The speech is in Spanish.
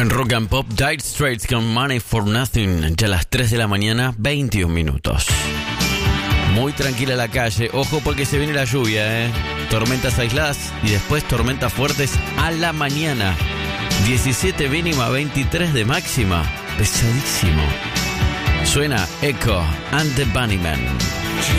En Rock and Pop, Dire Straits con Money for Nothing, ya a las 3 de la mañana, 21 minutos. Muy tranquila la calle, ojo porque se viene la lluvia, tormentas aisladas y después tormentas fuertes a la mañana. 17 mínima, 23 de máxima, pesadísimo. Suena Echo and the Bunnymen.